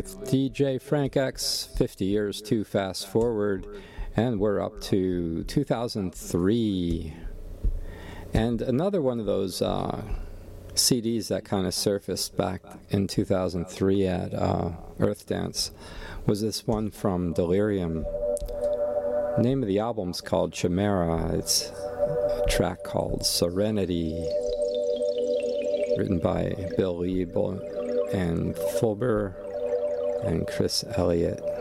with DJ Frank X, 50 Years to Fast Forward, and we're up to 2003. And another one of those CDs that kind of surfaced back in 2003 at Earth Dance was this one from Delirium. The name of the album's called Chimera. It's a track called Serenity, written by Bill Lieb and Fulber and Chris Elliott.